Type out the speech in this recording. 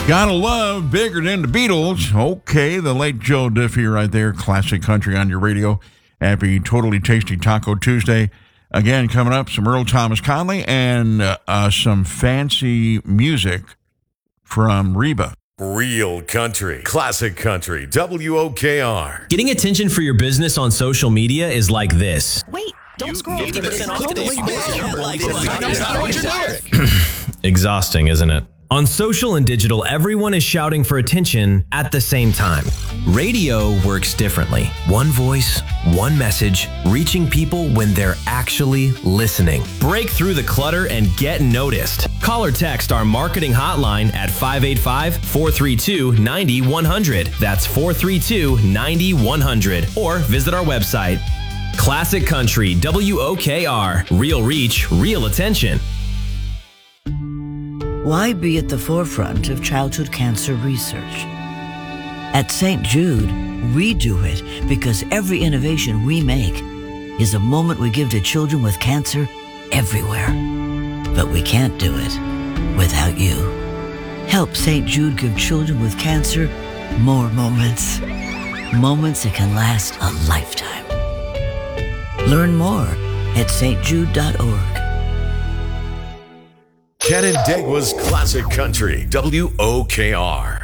Gotta love bigger than the Beatles. Okay, the late Joe Diffie right there. Classic country on your radio. Happy Totally Tasty Taco Tuesday. Again, coming up, some Earl Thomas Conley and some fancy music from Reba. Real country, classic country, WOKR. Getting attention for your business on social media is like this. Wait, don't scroll. 50% off. Exhausting, isn't it? On social and digital, everyone is shouting for attention at the same time. Radio works differently. One voice, one message, reaching people when they're actually listening. Break through the clutter and get noticed. Call or text our marketing hotline at 585-432-9100. That's 432-9100. Or visit our website. Classic Country, WOKR. Real reach, real attention. Why be at the forefront of childhood cancer research? At St. Jude, we do it because every innovation we make is a moment we give to children with cancer everywhere. But we can't do it without you. Help St. Jude give children with cancer more moments. Moments that can last a lifetime. Learn more at stjude.org. Canandaigua's classic country, WOKR.